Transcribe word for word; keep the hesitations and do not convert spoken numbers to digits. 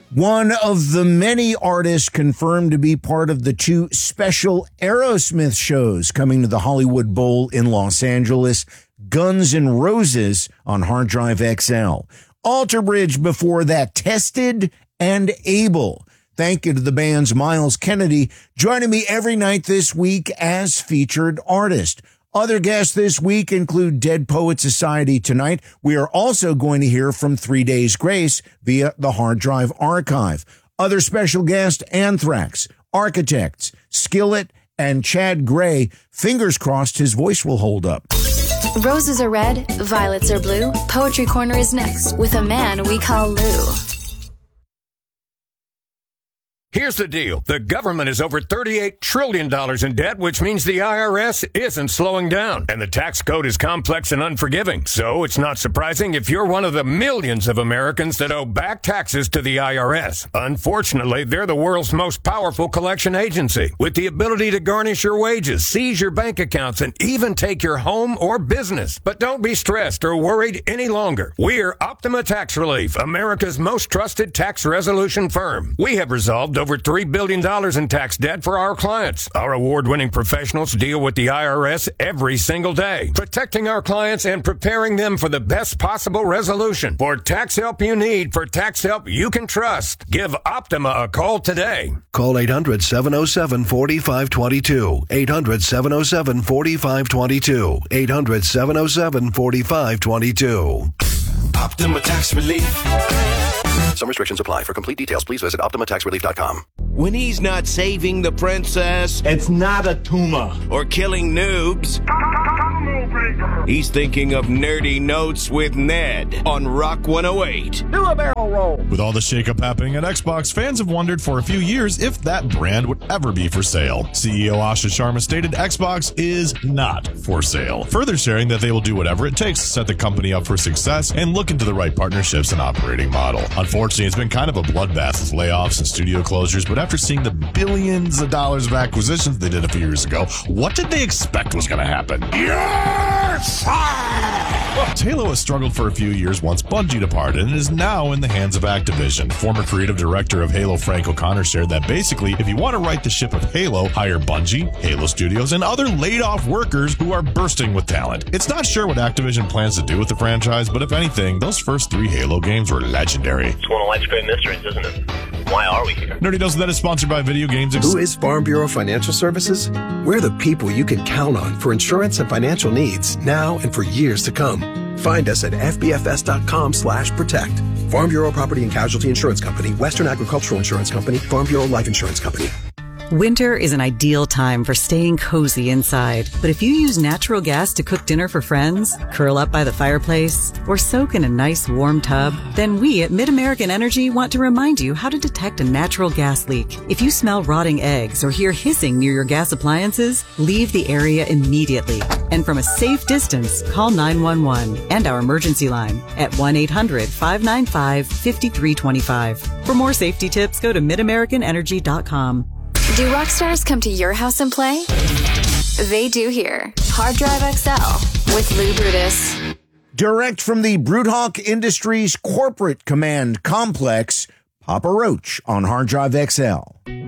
One of the many artists confirmed to be part of the two special Aerosmith shows coming to the Hollywood Bowl in Los Angeles, Guns N' Roses on Hard Drive X L. Alter Bridge before that, Tested and Able. Thank you to the band's Miles Kennedy, joining me every night this week as featured artist. Other guests this week include Dead Poet Society tonight. We are also going to hear from Three Days Grace via the Hard Drive Archive. Other special guests, Anthrax, Architects, Skillet, and Chad Gray. Fingers crossed his voice will hold up. Roses are red, violets are blue. Poetry Corner is next with a man we call Lou. Here's the deal. The government is over thirty-eight trillion dollars in debt, which means the I R S isn't slowing down. And the tax code is complex and unforgiving. So it's not surprising if you're one of the millions of Americans that owe back taxes to the I R S. Unfortunately, they're the world's most powerful collection agency, with the ability to garnish your wages, seize your bank accounts, and even take your home or business. But don't be stressed or worried any longer. We're Optima Tax Relief, America's most trusted tax resolution firm. We have resolved over three billion dollars in tax debt for our clients. Our award-winning professionals deal with the I R S every single day, protecting our clients and preparing them for the best possible resolution. For tax help you need, for tax help you can trust, give Optima a call today. Call eight hundred, seven oh seven, four five two two. eight hundred, seven oh seven, four five two two. eight hundred, seven oh seven, four five two two. Optima Tax Relief. Some restrictions apply. For complete details, please visit optima tax relief dot com. When he's not saving the princess, it's not a tumor, or killing noobs, he's thinking of Nerdy Notes with Ned on Rock one oh eight. Do a barrel roll. With all the shakeup happening at Xbox, fans have wondered for a few years if that brand would ever be for sale. C E O Asha Sharma stated Xbox is not for sale, further sharing that they will do whatever it takes to set the company up for success and look into the right partnerships and operating model. Unfortunately, it's been kind of a bloodbath with layoffs and studio closures, but after seeing the billions of dollars of acquisitions they did a few years ago, what did they expect was going to happen? Yes! Halo has struggled for a few years once Bungie departed and is now in the hands of Activision. Former creative director of Halo, Frank O'Connor, shared that basically, if you want to right the ship of Halo, hire Bungie, Halo Studios, and other laid-off workers who are bursting with talent. It's not sure what Activision plans to do with the franchise, but if anything, those first three Halo games were legendary. It's one of life's great mysteries, isn't it? Why are we here? Nerdy Knows That is sponsored by Video Games. Ex- Who is Farm Bureau Financial Services? We're the people you can count on for insurance and financial needs now and for years to come. Find us at f b f s dot com slash protect. Farm Bureau Property and Casualty Insurance Company, Western Agricultural Insurance Company, Farm Bureau Life Insurance Company. Winter is an ideal time for staying cozy inside. But if you use natural gas to cook dinner for friends, curl up by the fireplace, or soak in a nice warm tub, then we at Mid-American Energy want to remind you how to detect a natural gas leak. If you smell rotting eggs or hear hissing near your gas appliances, leave the area immediately. And from a safe distance, call nine one one and our emergency line at one eight hundred, five nine five, five three two five. For more safety tips, go to mid american energy dot com. Do rock stars come to your house and play? They do here. Hard Drive X L with Lou Brutus. Direct from the Broodhawk Industries corporate command complex, Papa Roach on Hard Drive X L.